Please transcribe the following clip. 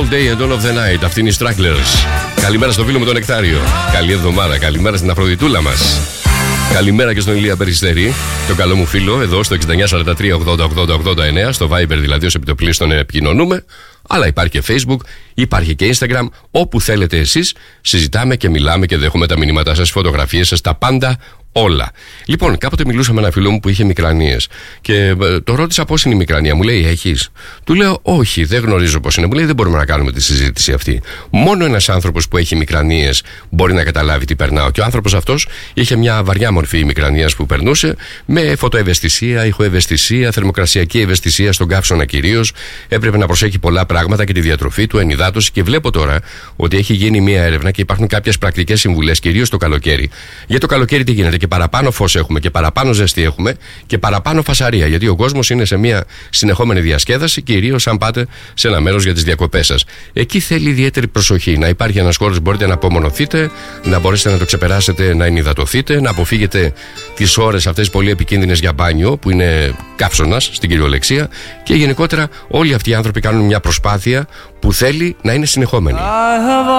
All Day and All of the Night. Αυτή είναι οι Stragglers. Καλημέρα στο φίλο μου τον Νεκτάριο. Καλή εβδομάδα. Καλημέρα στην Αφροδιτούλα μας. Καλημέρα και στον Ηλία Περιστέρη, το καλό μου φίλο, εδώ στο 6943808089, στο Viber δηλαδή, ως επιτοπλίστων επικοινωνούμε. Αλλά υπάρχει και Facebook, υπάρχει και Instagram. Όπου θέλετε εσείς, συζητάμε και μιλάμε και δέχομαι τα μηνύματά σας, φωτογραφίες σας, τα πάντα. Όλα. Λοιπόν, κάποτε μιλούσα με ένα φίλο μου που είχε μικρανίες και το ρώτησα πώς είναι η μικρανία. Μου λέει, έχεις? Του λέω, όχι, δεν γνωρίζω πώς είναι. Μου λέει, δεν μπορούμε να κάνουμε τη συζήτηση αυτή. Μόνο ένας άνθρωπος που έχει μικρανίες μπορεί να καταλάβει τι περνάω. Και ο άνθρωπος αυτός είχε μια βαριά μορφή μικρανίας που περνούσε, με φωτοευαισθησία, ηχοευαισθησία, θερμοκρασιακή ευαισθησία στον καύσωνα κυρίως. Έπρεπε να προσέχει πολλά πράγματα και τη διατροφή του, ενυδάτωση. Και βλέπω τώρα ότι έχει γίνει μια έρευνα και υπάρχουν κάποιες πρακτικές συμβουλές, κυρίως το καλοκαίρι. Για το καλοκαίρι τι γίνεται? Και παραπάνω φως έχουμε και παραπάνω ζέστη έχουμε και παραπάνω φασαρία. Γιατί ο κόσμος είναι σε μια συνεχόμενη διασκέδαση, κυρίως αν πάτε σε ένα μέρος για τις διακοπές σας. Εκεί θέλει ιδιαίτερη προσοχή. Να υπάρχει ένας χώρος που μπορείτε να απομονωθείτε, να μπορέσετε να το ξεπεράσετε, να ενυδατωθείτε, να αποφύγετε τις ώρες αυτές πολύ επικίνδυνες για μπάνιο, που είναι καύσωνας στην κυριολεξία. Και γενικότερα όλοι αυτοί οι άνθρωποι κάνουν μια προσπάθεια που θέλει να είναι συνεχόμενη.